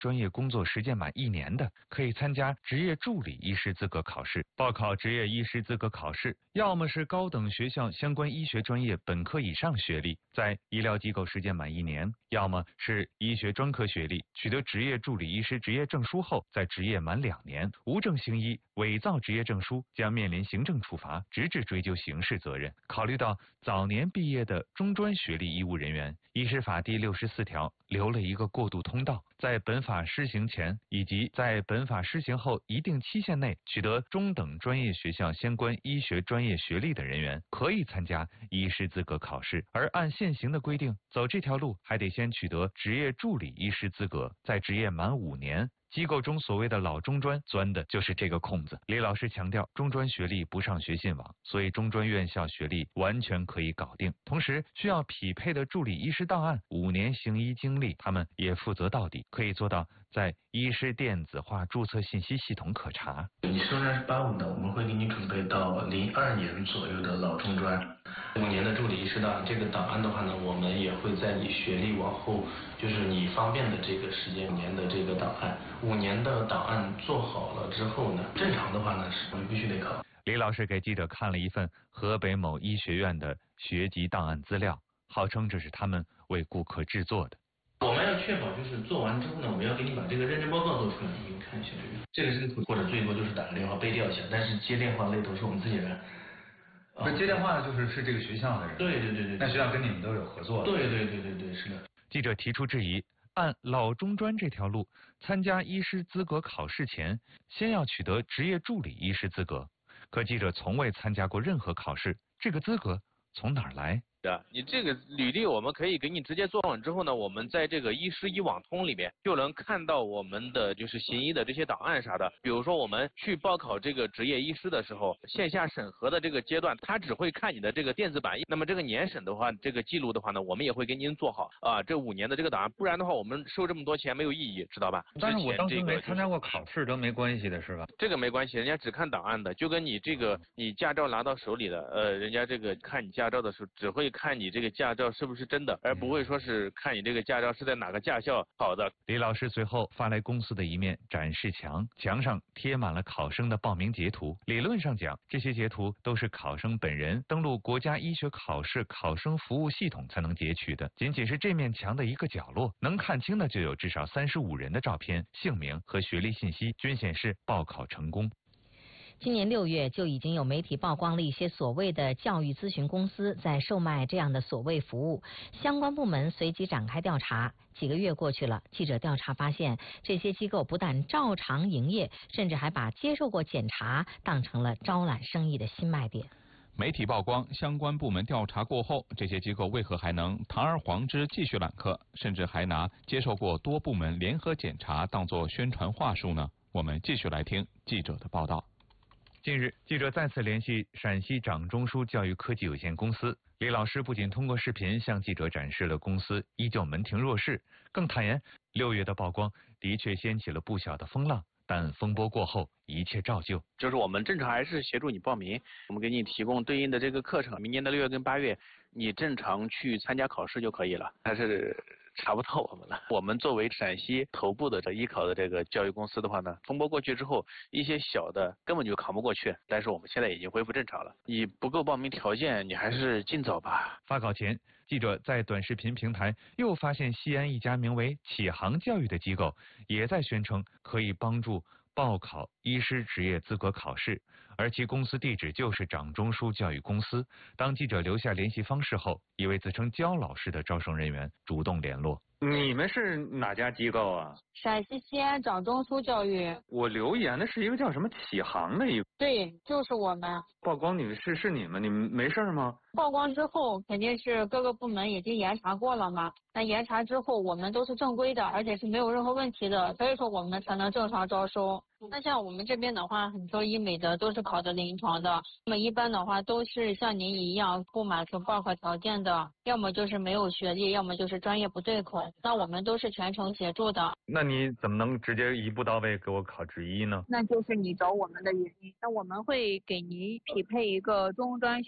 专业工作实践满1年的，可以参加执业助理医师资格考试。报考执业医师资格考试，要么是高等学校相关医学专业本科以上学历，在医疗机构实践满1年，要么是医学专科学历，取得执业助理医师执业证书后，在执业满2年，无证行医伪造执业证书，将面临行政处罚，直至追究刑事责任。考虑到早年毕业的中专学历医务人员，医师法第64条留了一个过渡通道，在本法施行前以及在本法施行后一定期限内取得中等专业学校相关医学专业学历的人员，可以参加医师资格考试。而按现行的规定，走这条路还得先取得执业助理医师资格，在执业满5年。机构中所谓的老中专钻的就是这个空子。李老师强调，中专学历不上学信网，所以中专院校学历完全可以搞定。同时，需要匹配的助理医师档案、5年行医经历，他们也负责到底，可以做到在医师电子化注册信息系统可查。 你虽然是85的，我们会给你准备到02年左右的老中专，5年的助理医师档案。这个档案的话呢，我们也会在你学历往后，就是你方便的这个时间5年的这个档案。5年的档案做好了之后呢，正常的话呢，是必须得考。 李老师给记者看了一份河北某医学院的学籍档案资料，号称这是他们为顾客制作的。 我们要确保就是做完之后呢，我们要给你把这个认证报告做出来，你看一下这个是或者最多就是打个电话被调一下，但是接电话那都是我们自己人。 那接电话是这个学校的人？ 对。 那学校跟你们都有合作？ 对，是的。 记者提出质疑。按老中专这条路，参加医师资格考试前，先要取得执业助理医师资格。可记者从未参加过任何考试，这个资格从哪儿来？ 你这个履历我们可以给你直接做完之后呢，我们在这个医师医网通里面就能看到我们的就是行医的这些档案啥的。比如说我们去报考这个执业医师的时候，线下审核的这个阶段，他只会看你的这个电子版。那么这个年审的话，这个记录的话呢，我们也会给您做好啊。这5年的这个档案，不然的话我们收这么多钱没有意义，知道吧？ 但是我当时没参加过考试，都没关系的是吧？ 这个没关系，人家只看档案的，就跟你这个你驾照拿到手里的，人家这个看你驾照的时候，只会看你这个驾照是不是真的，而不会说是看你这个驾照是在哪个驾校考的。 李老师随后发来公司的一面展示墙，墙上贴满了考生的报名截图。理论上讲，这些截图都是考生本人登录国家医学考试考生服务系统才能截取的。仅仅是这面墙的一个角落，能看清的就有至少35人的照片、姓名和学历信息，均显示报考成功。 今年6月就已经有媒体曝光了一些所谓的教育咨询公司在售卖这样的所谓服务，相关部门随即展开调查。几个月过去了，记者调查发现，这些机构不但照常营业，甚至还把接受过检查当成了招揽生意的新卖点。 媒体曝光，相关部门调查过后，这些机构为何还能堂而皇之继续揽客，甚至还拿接受过多部门联合检查当作宣传话术呢？我们继续来听记者的报道。 近日，记者再次联系陕西掌中枢教育科技有限公司，李老师不仅通过视频向记者展示了公司依旧门庭若市，更坦言6月的曝光的确掀起了不小的风浪，但风波过后一切照旧。 就是我们正常还是协助你报名，我们给你提供对应的这个课程，明年的6月跟8月你正常去参加考试就可以了。但是查不到我们了。我们作为陕西头部的艺考的这个教育公司的话呢，风波过去之后，一些小的根本就扛不过去，但是我们现在已经恢复正常了。你不够报名条件，你还是尽早吧。 发考前，记者在短视频平台又发现西安一家名为启航教育的机构也在宣称可以帮助报考医师执业资格考试，而其公司地址就是掌中枢教育公司。当记者留下联系方式后，一位自称焦老师的招生人员主动联络。 你们是哪家机构啊？ 陕西西安掌中枢教育。 我留言的是一个叫什么启航的一个。 对，就是我们。 曝光是你们没事吗？ 曝光之后肯定是各个部门已经严查过了嘛，那严查之后我们都是正规的，而且是没有任何问题的，所以说我们才能正常招收。那像我们这边的话，很多医美的都是考的临床的，那么一般的话都是像您一样不满足报考条件的，要么就是没有学历，要么就是专业不对口，那我们都是全程协助的。 那你怎么能直接一步到位给我考执医呢？ 那就是你找我们的原因，那我们会给您匹配一个中专